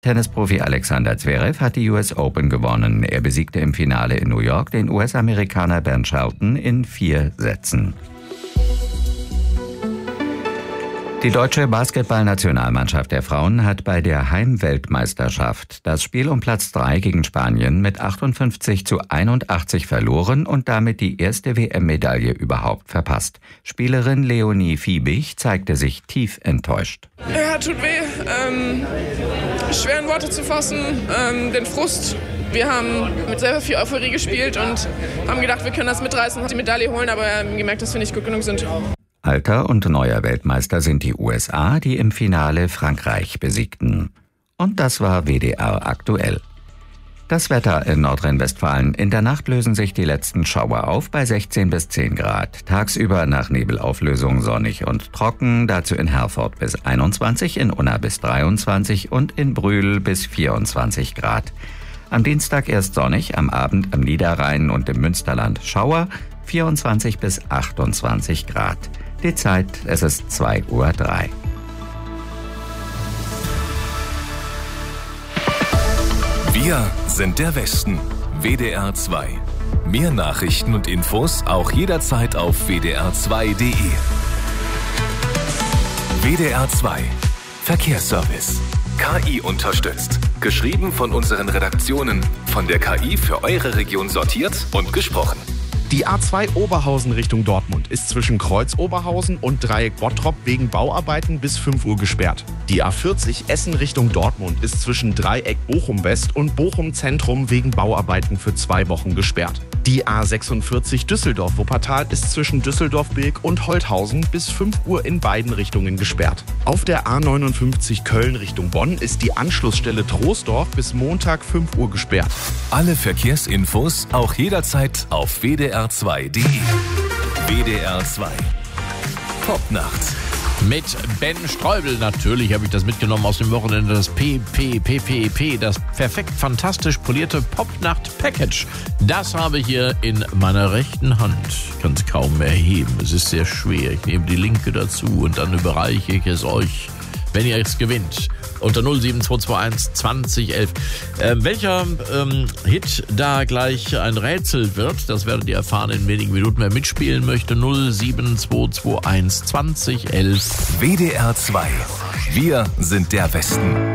Tennisprofi Alexander Zverev hat die US Open gewonnen. Er besiegte im Finale in New York den US-Amerikaner Ben Shelton in 4 Sätzen. Die deutsche Basketballnationalmannschaft der Frauen hat bei der Heimweltmeisterschaft das Spiel um Platz 3 gegen Spanien mit 58:81 verloren und damit die erste WM-Medaille überhaupt verpasst. Spielerin Leonie Fiebig zeigte sich tief enttäuscht. Ja, tut weh. Schwer in Worte zu fassen. Den Frust. Wir haben mit sehr viel Euphorie gespielt und haben gedacht, wir können das mitreißen und die Medaille holen, aber wir haben gemerkt, dass wir nicht gut genug sind. Alter und neuer Weltmeister sind die USA, die im Finale Frankreich besiegten. Und das war WDR aktuell. Das Wetter in Nordrhein-Westfalen. In der Nacht lösen sich die letzten Schauer auf bei 16 bis 10 Grad. Tagsüber nach Nebelauflösung sonnig und trocken, dazu in Herford bis 21, in Unna bis 23 und in Brühl bis 24 Grad. Am Dienstag erst sonnig, am Abend am Niederrhein und im Münsterland Schauer, 24 bis 28 Grad. Die Zeit, es ist 2:03 Uhr. Wir sind der Westen. WDR 2. Mehr Nachrichten und Infos auch jederzeit auf wdr2.de. WDR 2. Verkehrsservice. KI unterstützt. Geschrieben von unseren Redaktionen. Von der KI für eure Region sortiert und gesprochen. Die A2 Oberhausen Richtung Dortmund ist zwischen Kreuz Oberhausen und Dreieck Bottrop wegen Bauarbeiten bis 5 Uhr gesperrt. Die A40 Essen Richtung Dortmund ist zwischen Dreieck Bochum West und Bochum Zentrum wegen Bauarbeiten für 2 Wochen gesperrt. Die A46 Düsseldorf Wuppertal ist zwischen Düsseldorf-Bilk und Holthausen bis 5 Uhr in beiden Richtungen gesperrt. Auf der A59 Köln Richtung Bonn ist die Anschlussstelle Troisdorf bis Montag 5 Uhr gesperrt. Alle Verkehrsinfos auch jederzeit auf wdr2.de. WDR 2. Popnacht. Mit Ben Streubel natürlich habe ich das mitgenommen aus dem Wochenende, das PPPPP, das perfekt fantastisch polierte Popnacht-Package. Das habe ich hier in meiner rechten Hand. Ich kann es kaum mehr heben, es ist sehr schwer. Ich nehme die linke dazu und dann überreiche ich es euch, wenn ihr es gewinnt. Unter 07221 2011. Welcher Hit da gleich ein Rätsel wird, das werdet ihr erfahren in wenigen Minuten. Wer mitspielen möchte, 07221 2011. WDR 2. Wir sind der Westen.